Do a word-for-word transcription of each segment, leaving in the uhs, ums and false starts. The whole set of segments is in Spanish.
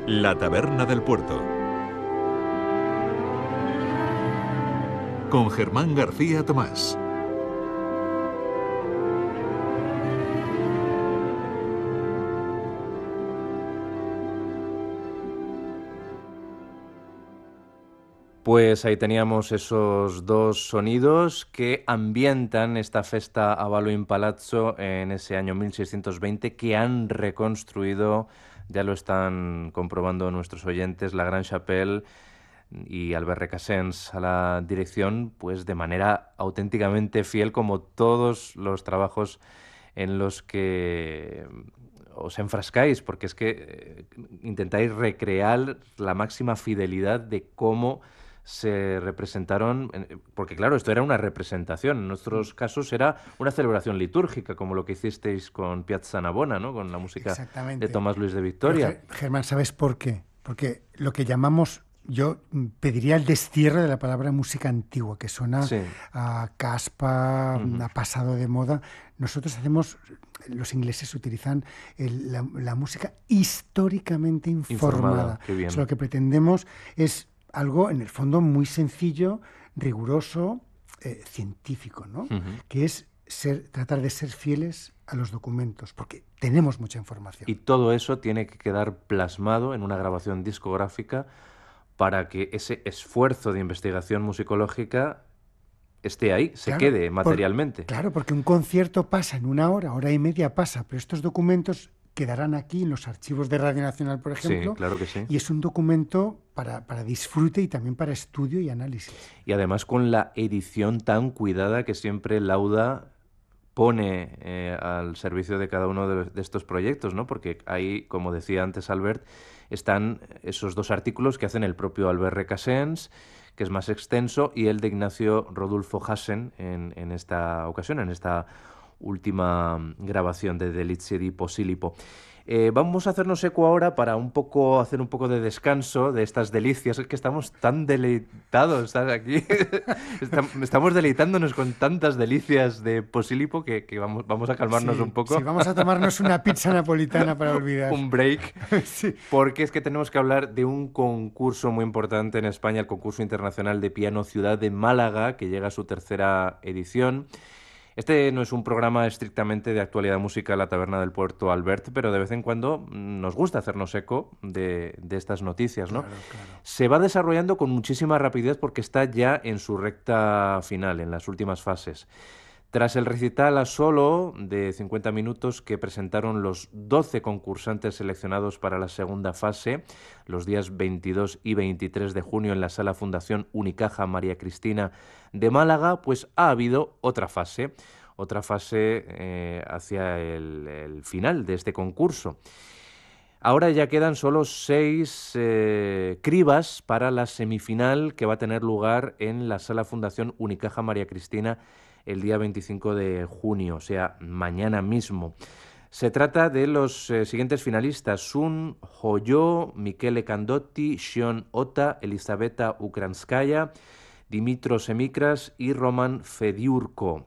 La Taberna del Puerto, con Germán García Tomás. Pues ahí teníamos esos dos sonidos que ambientan esta festa a Ballo in Palazzo en ese año mil seiscientos veinte, que han reconstruido, ya lo están comprobando nuestros oyentes, la Gran Chapelle y Albert Recasens a la dirección, pues de manera auténticamente fiel, como todos los trabajos en los que os enfrascáis, porque es que eh, intentáis recrear la máxima fidelidad de cómo se representaron, porque claro, esto era una representación, en nuestros casos era una celebración litúrgica, como lo que hicisteis con Piazza Navona, ¿no? Con la música de Tomás Luis de Victoria. Pero, Germán, ¿sabes por qué? Porque lo que llamamos, yo pediría el destierro de la palabra música antigua, que suena sí. a caspa, uh-huh. a pasado de moda. Nosotros hacemos, los ingleses utilizan el, la, la música históricamente informada. Informada, qué bien. O sea, lo que pretendemos es algo, en el fondo, muy sencillo, riguroso, eh, científico, ¿no? Uh-huh. Que es ser, tratar de ser fieles a los documentos, porque tenemos mucha información. Y todo eso tiene que quedar plasmado en una grabación discográfica para que ese esfuerzo de investigación musicológica esté ahí, se claro, quede materialmente. Por, claro, porque un concierto pasa en una hora, hora y media pasa, pero estos documentos quedarán aquí en los archivos de Radio Nacional, por ejemplo. Sí, claro que sí. Y es un documento para, para disfrute y también para estudio y análisis. Y además con la edición tan cuidada que siempre Lauda pone eh, al servicio de cada uno de, de estos proyectos, ¿no? Porque ahí, como decía antes Albert, están esos dos artículos que hacen el propio Albert Recasens, que es más extenso, y el de Ignacio Rodulfo Hassen en, en esta ocasión, en esta última grabación de Delizie di Posillipo. Eh, vamos a hacernos eco ahora para un poco hacer un poco de descanso de estas delicias. Es que estamos tan deleitados, ¿estás aquí? Estamos deleitándonos con tantas delicias de Posillipo que, que vamos, vamos a calmarnos sí, un poco. Sí, vamos a tomarnos una pizza napolitana para olvidar. Un break. Sí. Porque es que tenemos que hablar de un concurso muy importante en España, el Concurso Internacional de Piano Ciudad de Málaga, que llega a su tercera edición. Este no es un programa estrictamente de actualidad musical, La Taberna del Puerto, Albert, pero de vez en cuando nos gusta hacernos eco de, de estas noticias, ¿no? Claro, claro. Se va desarrollando con muchísima rapidez porque está ya en su recta final, en las últimas fases. Tras el recital a solo de cincuenta minutos que presentaron los doce concursantes seleccionados para la segunda fase, los días veintidós y veintitrés de junio en la Sala Fundación Unicaja María Cristina de Málaga, pues ha habido otra fase, otra fase eh, hacia el, el final de este concurso. Ahora ya quedan solo seis eh, cribas para la semifinal que va a tener lugar en la Sala Fundación Unicaja María Cristina el día veinticinco de junio, o sea, mañana mismo. Se trata de los eh, siguientes finalistas: Sun Hoyo, Michele Candotti, Shion Ota, Elisabetta Ukranskaya, Dimitros Semikras y Roman Fediurko.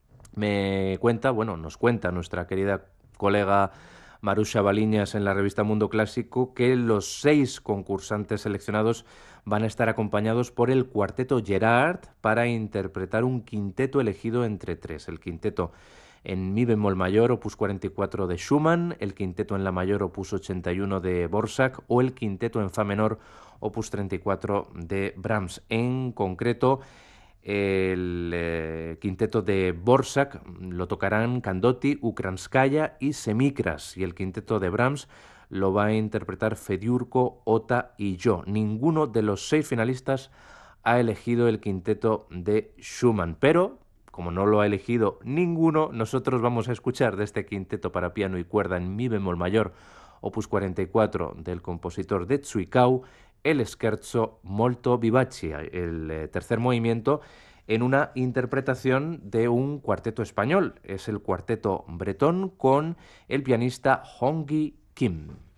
Me cuenta, bueno, nos cuenta nuestra querida colega Marusha Baliñas en la revista Mundo Clásico que los seis concursantes seleccionados van a estar acompañados por el cuarteto Gerard para interpretar un quinteto elegido entre tres. El quinteto en mi bemol mayor, opus cuarenta y cuatro de Schumann, el quinteto en la mayor, opus ochenta y uno de Dvořák, o el quinteto en fa menor, opus treinta y cuatro de Brahms. En concreto, el eh, quinteto de Dvořák lo tocarán Candotti, Ukranskaya y Semikras, y el quinteto de Brahms lo va a interpretar Fediurko, Ota y yo. Ninguno de los seis finalistas ha elegido el quinteto de Schumann, pero como no lo ha elegido ninguno, nosotros vamos a escuchar de este quinteto para piano y cuerda en mi bemol mayor, opus cuarenta y cuatro del compositor de Zwickau, el Scherzo molto vivace, el eh, tercer movimiento, en una interpretación de un cuarteto español. Es el cuarteto bretón con el pianista Hongi Kim.